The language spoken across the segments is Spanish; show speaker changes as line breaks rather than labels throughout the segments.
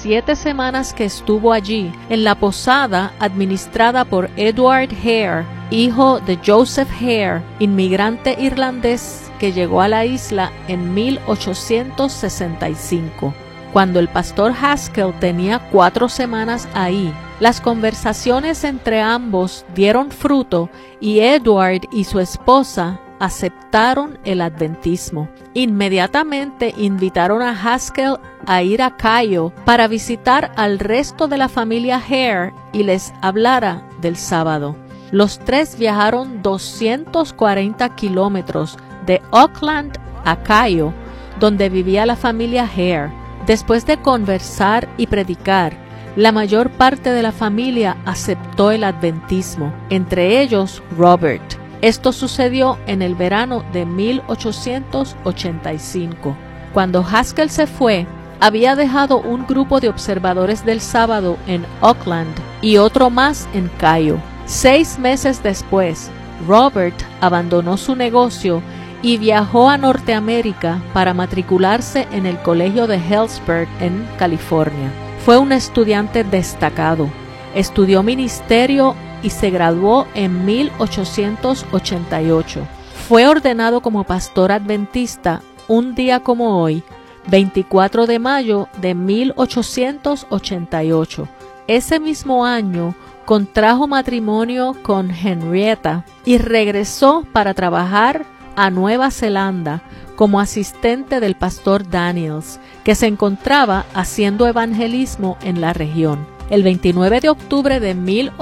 7 semanas que estuvo allí, en la posada administrada por Edward Hare, hijo de Joseph Hare, inmigrante irlandés que llegó a la isla en 1865. Cuando el pastor Haskell tenía 4 semanas ahí, las conversaciones entre ambos dieron fruto y Edward y su esposa aceptaron el adventismo. Inmediatamente invitaron a Haskell a ir a Cayo para visitar al resto de la familia Hare y les hablara del sábado. Los 3 viajaron 240 kilómetros de Auckland a Cayo, donde vivía la familia Hare. Después de conversar y predicar, la mayor parte de la familia aceptó el adventismo, entre ellos Robert. Esto sucedió en el verano de 1885. Cuando Haskell se fue, había dejado un grupo de observadores del sábado en Auckland y otro más en Cayo. 6 meses después, Robert abandonó su negocio y viajó a Norteamérica para matricularse en el colegio de Hellsberg en California. Fue un estudiante destacado. Estudió ministerio y se graduó en 1888. Fue ordenado como pastor adventista un día como hoy, 24 de mayo de 1888. Ese mismo año contrajo matrimonio con Henrietta y regresó para trabajar a Nueva Zelanda como asistente del pastor Daniels, que se encontraba haciendo evangelismo en la región. El 29 de octubre de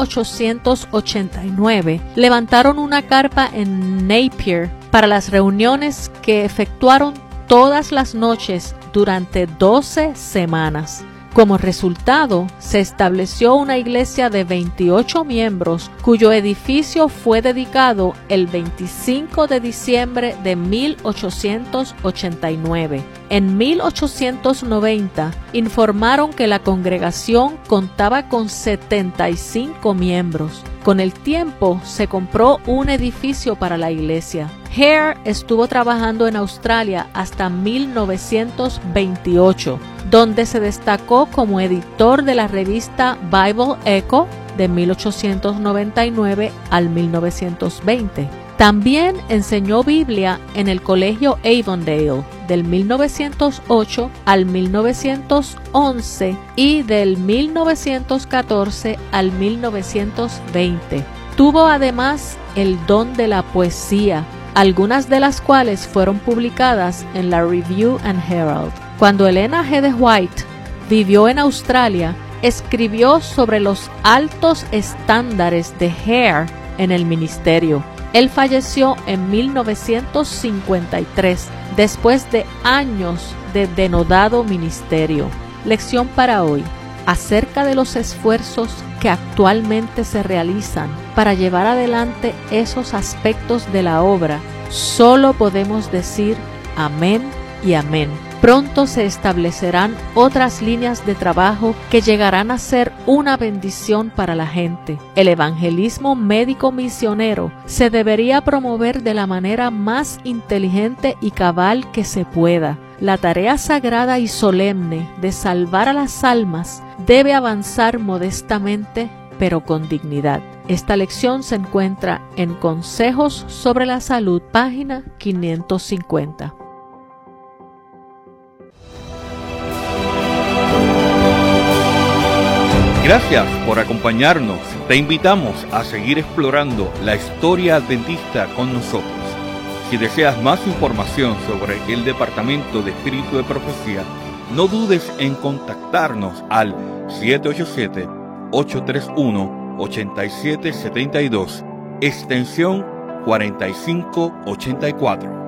1889 levantaron una carpa en Napier para las reuniones que efectuaron todas las noches durante 12 semanas. Como resultado, se estableció una iglesia de 28 miembros, cuyo edificio fue dedicado el 25 de diciembre de 1889. En 1890, informaron que la congregación contaba con 75 miembros. Con el tiempo, se compró un edificio para la iglesia. Hare estuvo trabajando en Australia hasta 1928, donde se destacó como editor de la revista Bible Echo de 1899 al 1920. También enseñó Biblia en el colegio Avondale del 1908 al 1911 y del 1914 al 1920. Tuvo además el don de la poesía, algunas de las cuales fueron publicadas en la Review and Herald. Cuando Elena G. de White vivió en Australia, escribió sobre los altos estándares de Hare en el ministerio. Él falleció en 1953, después de años de denodado ministerio. Lección para hoy: acerca de los esfuerzos que actualmente se realizan para llevar adelante esos aspectos de la obra, solo podemos decir amén y amén. Pronto se establecerán otras líneas de trabajo que llegarán a ser una bendición para la gente. El evangelismo médico misionero se debería promover de la manera más inteligente y cabal que se pueda. La tarea sagrada y solemne de salvar a las almas debe avanzar modestamente, pero con dignidad. Esta lección se encuentra en Consejos sobre la Salud, página 550.
Gracias por acompañarnos. Te invitamos a seguir explorando la historia adventista con nosotros. Si deseas más información sobre el Departamento de Espíritu de Profecía, no dudes en contactarnos al 787-831-8772, extensión 4584.